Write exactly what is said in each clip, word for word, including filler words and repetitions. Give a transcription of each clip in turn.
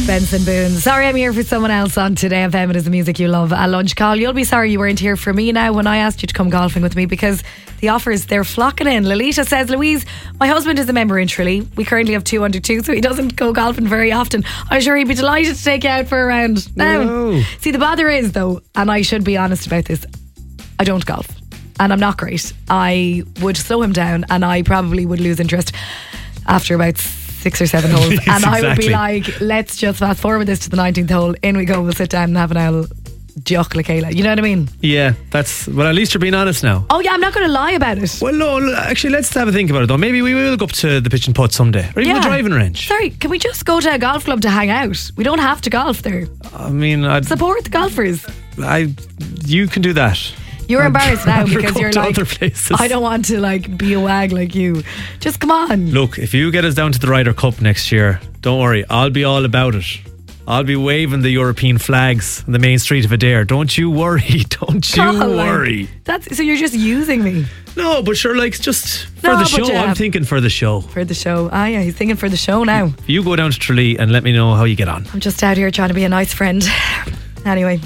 Benson Boone. Sorry I'm here for someone else on Today F M. It is the music you love. A lunch call. You'll be sorry you weren't here for me now when I asked you to come golfing with me, because the offers, they're flocking in. Lolita says, Louise, my husband is a member in Tralee. We currently have two under two, so he doesn't go golfing very often. I'm sure he'd be delighted to take you out for a round. Now, No. see, the bother is though, and I should be honest about this, I don't golf. And I'm not great. I would slow him down and I probably would lose interest after about six or seven holes. Yes, and I would be exactly. like, let's just fast forward this to the nineteenth hole. In we go. We'll sit down and have an owl jock la Kayla. You know what I mean? Yeah, that's. Well, at least you're being honest now. Oh yeah, I'm not going to lie about it. Well, no, l- actually, let's have a think about it though. Maybe we will go up to the pitch and putt someday, or even Yeah. the driving range. Sorry, can we just go to a golf club to hang out? We don't have to golf there. I mean, I'd, Support the golfers. I, you can do that. You're I'd embarrassed now rather because go you're to like, other places. I don't want to like be a wag like you. Just come on. Look, if you get us down to the Ryder Cup next year, don't worry, I'll be all about it. I'll be waving the European flags on the main street of Adair. Don't you worry. Don't you God, like, worry. That's so you're just using me No, but sure, like, just for No, the but show. yeah. I'm thinking for the show. for the show. Ah yeah, he's thinking for the show now. You go down to Tralee and let me know how you get on. I'm just out here trying to be a nice friend. Anyway,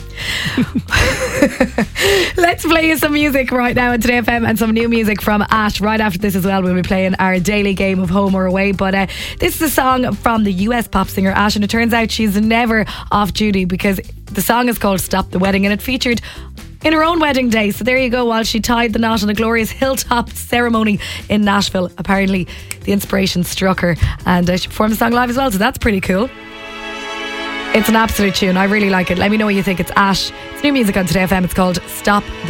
let's play you some music right now on Today F M and some new music from Ash. Right after this as well, we'll be playing our daily game of home or away. But uh, this is a song from the U S pop singer Ash, and it turns out she's never off duty because the song is called Stop the Wedding, and it featured in her own wedding day. So there you go, while she tied the knot in a glorious hilltop ceremony in Nashville. Apparently the inspiration struck her, and uh, she performed the song live as well, so that's pretty cool. It's an absolute tune. I really like it. Let me know what you think. It's Ash. It's new music on Today F M. It's called Stop the